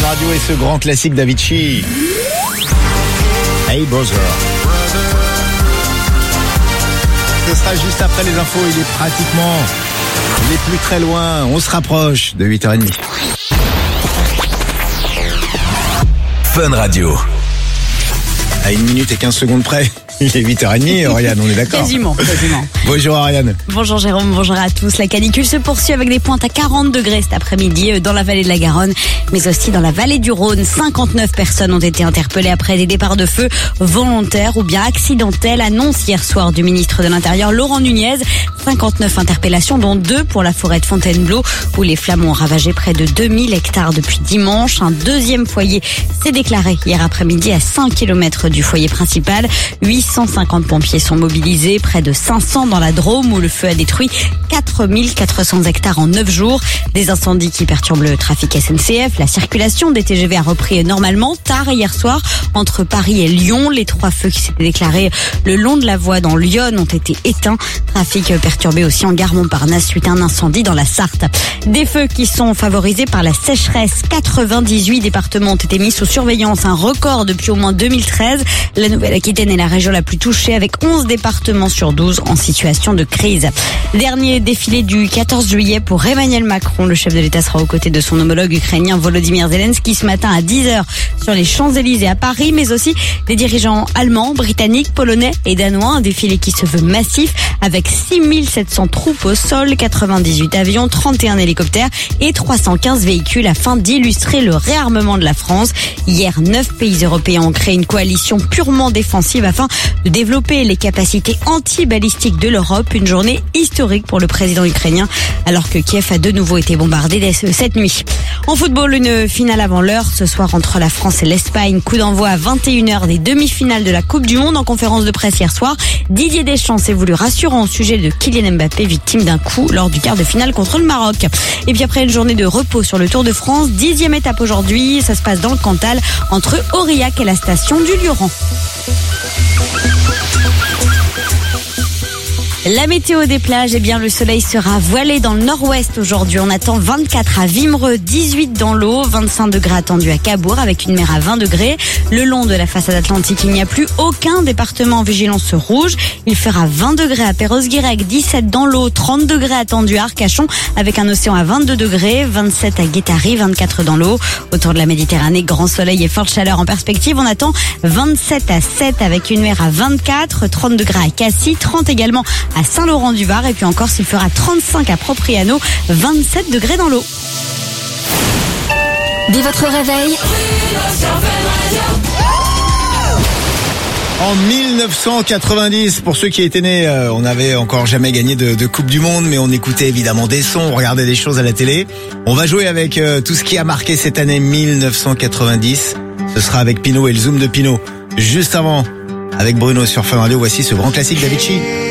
Radio et ce grand classique d'Avicii. Hey Brother. Ce sera juste après les infos, il est plus très loin, on se rapproche de 8h30. Fun Radio. À 1 minute et 15 secondes près. Il est 8h30, Oriane, on est d'accord? Quasiment. Bonjour Ariane. Bonjour Jérôme, bonjour à tous. La canicule se poursuit avec des pointes à 40 degrés cet après-midi dans la vallée de la Garonne, mais aussi dans la vallée du Rhône. 59 personnes ont été interpellées après des départs de feu volontaires ou bien accidentels, annonce hier soir du ministre de l'Intérieur Laurent Nunez. 59 interpellations, dont 2 pour la forêt de Fontainebleau, où les flammes ont ravagé près de 2000 hectares depuis dimanche. Un deuxième foyer s'est déclaré hier après-midi à 5 km du foyer principal. 850 pompiers sont mobilisés, près de 500 dans la Drôme, où le feu a détruit 4400 hectares en 9 jours. Des incendies qui perturbent le trafic SNCF. La circulation des TGV a repris normalement tard hier soir entre Paris et Lyon. Les 3 feux qui s'étaient déclarés le long de la voie dans Lyon ont été éteints. Trafic perturbé aussi en gare Montparnasse suite à un incendie dans la Sarthe. Des feux qui sont favorisés par la sécheresse. 98 départements ont été mis sous surveillance, un record depuis au moins 2013. La Nouvelle-Aquitaine est la région la plus touchée avec 11 départements sur 12 en situation de crise. Dernier défilé du 14 juillet pour Emmanuel Macron. Le chef de l'État sera aux côtés de son homologue ukrainien Volodymyr Zelensky ce matin à 10h sur les Champs-Élysées à Paris, mais aussi des dirigeants allemands, britanniques, polonais et danois. Un défilé qui se veut massif avec 6700 troupes au sol, 98 avions, 31 hélicoptères et 315 véhicules afin d'illustrer le réarmement de la France. Hier, 9 pays européens ont créé une coalition purement défensive afin de développer les capacités anti-balistiques de l'Europe. Une journée historique pour le président ukrainien alors que Kiev a de nouveau été bombardé dès cette nuit. En football, une finale avant l'heure ce soir entre la France et l'Espagne. Coup d'envoi à 21h des demi-finales de la Coupe du Monde. En conférence de presse hier soir, Didier Deschamps s'est voulu rassurant au sujet de Kylian Mbappé, victime d'un coup lors du quart de finale contre le Maroc. Et puis après une journée de repos sur le Tour de France, 10e étape aujourd'hui, ça se passe dans le Cantal entre Aurillac et la station du Lioran. La météo des plages, eh bien le soleil sera voilé dans le nord-ouest aujourd'hui. On attend 24 à Vimereux, 18 dans l'eau, 25 degrés attendus à Cabourg avec une mer à 20 degrés. Le long de la façade atlantique, il n'y a plus aucun département en vigilance rouge. Il fera 20 degrés à Perros-Guirec, 17 dans l'eau, 30 degrés attendus à Arcachon avec un océan à 22 degrés, 27 à Guétary, 24 dans l'eau. Autour de la Méditerranée, grand soleil et forte chaleur en perspective. On attend 27 à 7 avec une mer à 24, 30 degrés à Cassis, 30 également à Saint-Laurent-du-Var et puis encore s'il fera 35 à Propriano, 27 degrés dans l'eau. Dès votre réveil, En 1990, pour ceux qui étaient nés, on n'avait encore jamais gagné de Coupe du Monde, mais on écoutait évidemment des sons, on regardait des choses à la télé. On va jouer avec tout ce qui a marqué cette année 1990. Ce sera avec Pinot et le Zoom de Pinot. Juste avant, avec Bruno sur Fun Radio, voici ce grand classique d'Avicii.